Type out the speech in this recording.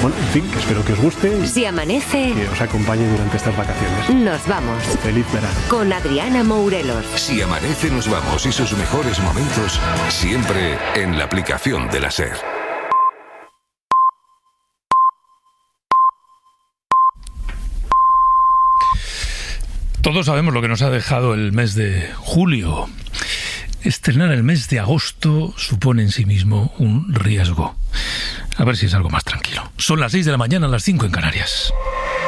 Bueno, en fin, que espero que os guste y Si amanece, que os acompañe durante estas vacaciones. nos vamos. Feliz verano. Con Adriana Mourelos. Si amanece, nos vamos y sus mejores momentos siempre en la aplicación de la SER. Todos sabemos lo que nos ha dejado el mes de julio. Estrenar el mes de agosto supone en sí mismo un riesgo. A ver si es algo más tranquilo. Son las 6 de la mañana, las 5 en Canarias.